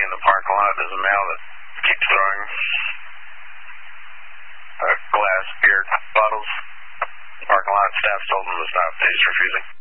in the parking lot. There's a male that keeps throwing glass beer bottles. Parking lot staff told him to stop. He's refusing.